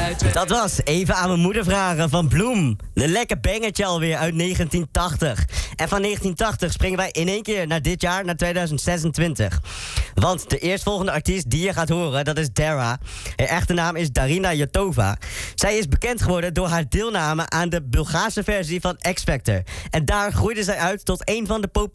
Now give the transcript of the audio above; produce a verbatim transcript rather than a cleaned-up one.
Dat was Even aan mijn moeder vragen van Bloem. Een lekker bangertje alweer uit negentien tachtig. En van negentien tachtig springen wij in één keer naar dit jaar, naar tweeduizend zesentwintig. Want de eerstvolgende artiest die je gaat horen, dat is Dara. Haar echte naam is Darina Yatova. Zij is bekend geworden door haar deelname aan de Bulgaarse versie van X Factor. En daar groeide zij uit tot een van de populairste